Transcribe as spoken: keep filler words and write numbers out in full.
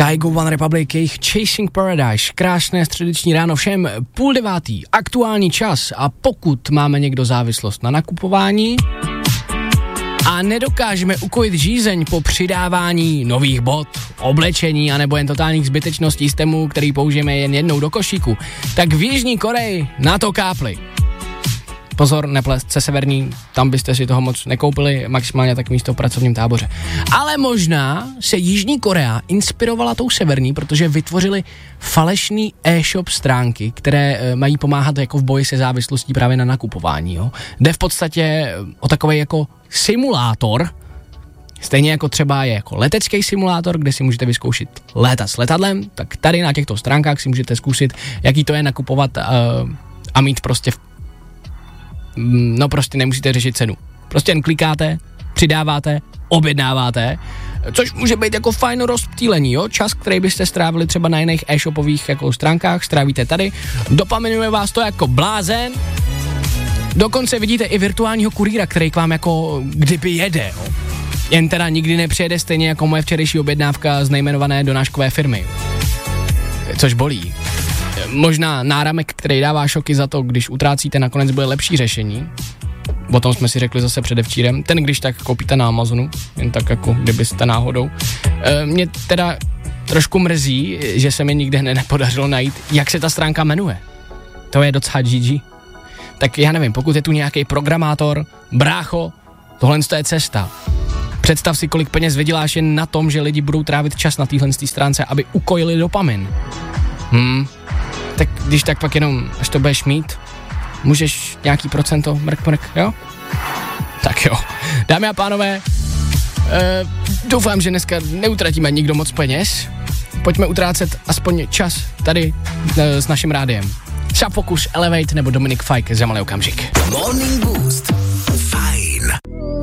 Kygo One Republic, jejich Chasing Paradise, krásné středeční ráno všem, půl devátý, aktuální čas a pokud máme někdo závislost na nakupování a nedokážeme ukojit žízeň po přidávání nových bot, oblečení anebo jen totálních zbytečností systému, který použijeme jen jednou do košíku, tak v Jižní Koreji na to kápli. Pozor, neplést se severní, tam byste si toho moc nekoupili, maximálně tak místo v pracovním táboře. Ale možná se Jižní Korea inspirovala tou severní, protože vytvořili falešný e-shop stránky, které e, mají pomáhat jako v boji se závislostí právě na nakupování. Jo. Jde v podstatě o takovej jako simulátor, stejně jako třeba je jako letecký simulátor, kde si můžete vyzkoušet létat s letadlem, tak tady na těchto stránkách si můžete zkusit, jaký to je nakupovat e, a mít prostě v no prostě nemusíte řešit cenu. Prostě jen klikáte, přidáváte, objednáváte, což může být jako fajn rozptýlení, jo? Čas, který byste strávili třeba na jiných e-shopových jako stránkách, strávíte tady, dopaminuje vás to jako blázen, dokonce vidíte i virtuálního kurýra, který k vám jako kdyby jede, jo? Jen teda nikdy nepřijede stejně jako moje včerejší objednávka z nejmenované donáškové firmy, což bolí. Možná náramek, který dává šoky za to, když utrácíte, nakonec bude lepší řešení. O tom jsme si řekli zase předevčírem. Ten, když tak koupíte na Amazonu, jen tak jako kdybyste náhodou. E, mě teda trošku mrzí, že se mi nikdy nepodařilo najít, jak se ta stránka jmenuje. To je docela G G. Tak já nevím, pokud je tu nějaký programátor, brácho, tohle je cesta. Představ si, kolik peněz vyděláš jen na tom, že lidi budou trávit čas na téhle stránce, aby ukojili dopamin. Hmm. Tak když tak pak jenom, až to budeš mít, můžeš nějaký procento mrk mrk, jo? Tak jo. Dámy a pánové, e, doufám, že dneska neutratíme nikdo moc peněz. Pojďme utrácet aspoň čas tady e, s naším rádiem. Třeba Focus, Elevate nebo Dominik Fike za malý okamžik. Morning Boost. Fajn.